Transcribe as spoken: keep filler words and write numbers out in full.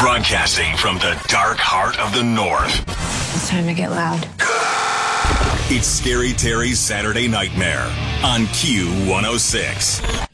Broadcasting from the dark heart of the North. It's time to get loud. It's Scary Terry's Saturday Nightmare on Q one oh six.